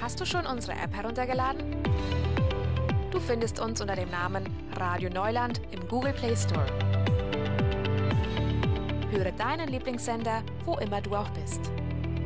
Hast du schon unsere App heruntergeladen? Du findest uns unter dem Namen Radio Neuland im Google Play Store. Höre deinen Lieblingssender, wo immer du auch bist.